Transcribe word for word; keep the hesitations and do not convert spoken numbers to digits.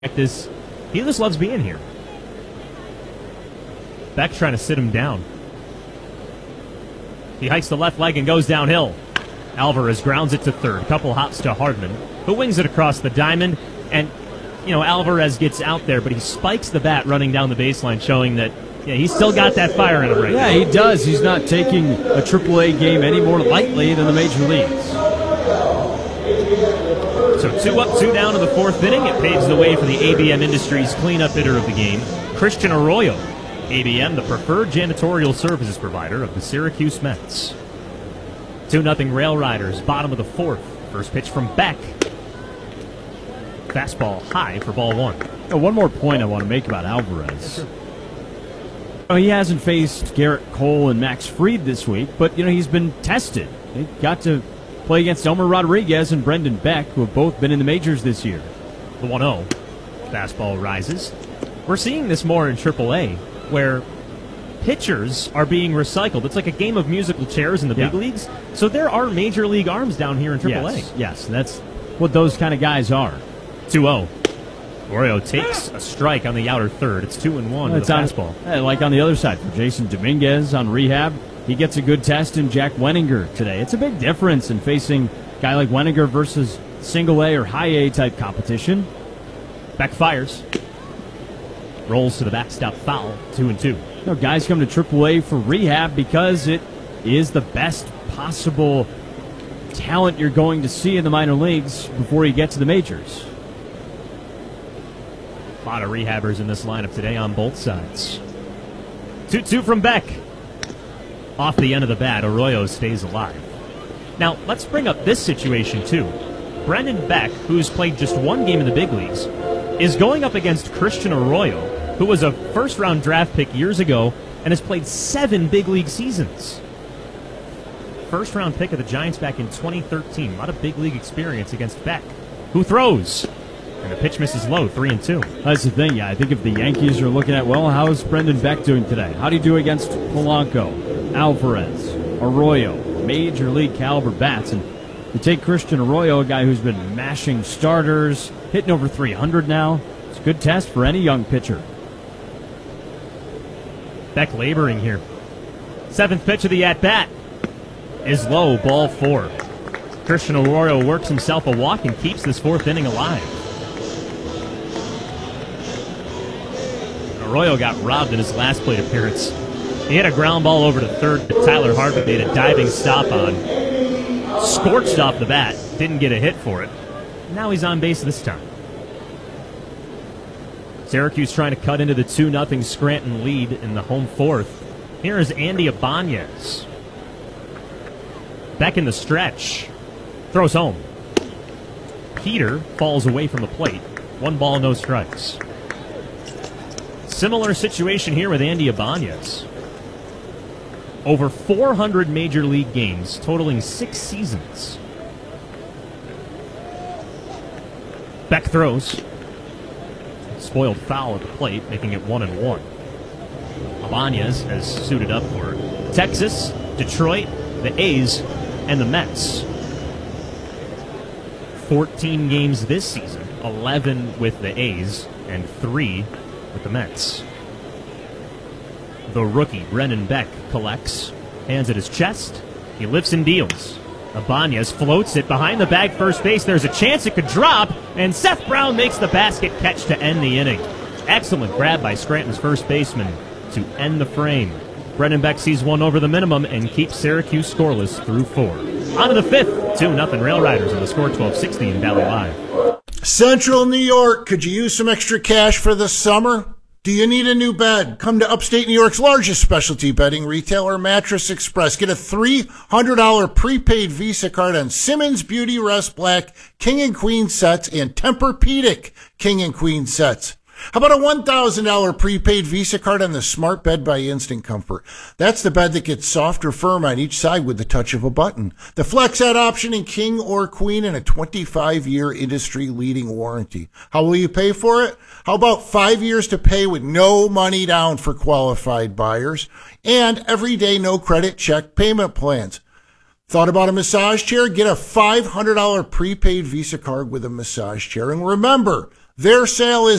This, he just loves being here. Beck trying to sit him down. He hikes the left leg and goes downhill. Alvarez grounds it to third. Couple hops to Hardman, who wings it across the diamond. And, you know, Alvarez gets out there, but he spikes the bat running down the baseline, showing that, yeah, he's still got that fire in him right now. Yeah, he does. He's not taking a triple A game any more lightly than the major leagues. So two up, two down in the fourth inning. It paves the way for the A B M Industries cleanup hitter of the game, Christian Arroyo. A B M, the preferred janitorial services provider of the Syracuse Mets. two nothing Rail Riders, bottom of the fourth. First pitch from Beck. Fastball high for ball one. Oh, one more point I want to make about Alvarez. Sure. Oh, he hasn't faced Garrett Cole and Max Fried this week, but, you know, he's been tested. He got to play against Elmer Rodriguez and Brendan Beck, who have both been in the majors this year. The one oh. Fastball rises. We're seeing this more in triple A, where pitchers are being recycled. It's like a game of musical chairs in the big yeah. leagues. So there are major league arms down here in triple A. Yes, yes, that's what those kind of guys are. two oh. Arroyo takes a strike on the outer third. It's two and one with the fastball. On, like on the other side for Jason Dominguez on rehab. He gets a good test in Jack Wenninger today. It's a big difference in facing a guy like Wenninger versus single A or high A type competition. Beck fires. Rolls to the backstop foul. Two and two. You know, guys come to triple A for rehab because it is the best possible talent you're going to see in the minor leagues before you get to the majors. A lot of rehabbers in this lineup today on both sides. two two from Beck. Off the end of the bat, Arroyo stays alive. Now, let's bring up this situation, too. Brendan Beck, who's played just one game in the big leagues, is going up against Christian Arroyo, who was a first-round draft pick years ago and has played seven big league seasons. First-round pick of the Giants back in twenty thirteen. A lot of big league experience against Beck, who throws. And the pitch misses low, three and two. That's the thing, yeah. I think if the Yankees are looking at, well, how's Brendan Beck doing today? How do you do against Polanco, Alvarez, Arroyo, major league caliber bats? And you take Christian Arroyo, a guy who's been mashing starters, hitting over three hundred now. It's a good test for any young pitcher. Beck laboring here. Seventh pitch of the at-bat is low, ball four. Christian Arroyo works himself a walk and keeps this fourth inning alive. Arroyo got robbed in his last plate appearance. He had a ground ball over to third that Tyler Hardman made a diving stop on. Scorched off the bat, didn't get a hit for it. Now he's on base this time. Syracuse trying to cut into the two nothing Scranton lead in the home fourth. Here is Andy Ibanez. Beck in the stretch. Throws home. Peter falls away from the plate. One ball, no strikes. Similar situation here with Andy Ibanez. Over four hundred major league games, totaling six seasons. Beck throws. Spoiled foul at the plate, making it one and one. Ibanez has suited up for Texas, Detroit, the A's, and the Mets. fourteen games this season, eleven with the A's, and three with the Mets. The rookie, Brendan Beck, collects, hands at his chest. He lifts and deals. Ibanez floats it behind the bag first base. There's a chance it could drop, and Seth Brown makes the basket catch to end the inning. Excellent grab by Scranton's first baseman to end the frame. Brendan Beck sees one over the minimum and keeps Syracuse scoreless through four. On to the fifth, two nothing Rail Riders on the score twelve sixty in Valley Live. Central New York, could you use some extra cash for the summer? Do you need a new bed? Come to upstate New York's largest specialty bedding retailer, Mattress Express. Get a three hundred dollars prepaid Visa card on Simmons Beauty Rest Black King and Queen sets and Tempur-Pedic King and Queen sets. How about a one thousand dollars prepaid Visa card on the Smart Bed by Instant Comfort? That's the bed that gets soft or firm on each side with the touch of a button. The FlexSet option in King or Queen and a twenty-five year industry-leading warranty. How will you pay for it? How about five years to pay with no money down for qualified buyers? And everyday no-credit check payment plans. Thought about a massage chair? Get a five hundred dollars prepaid Visa card with a massage chair. And remember, Their sale is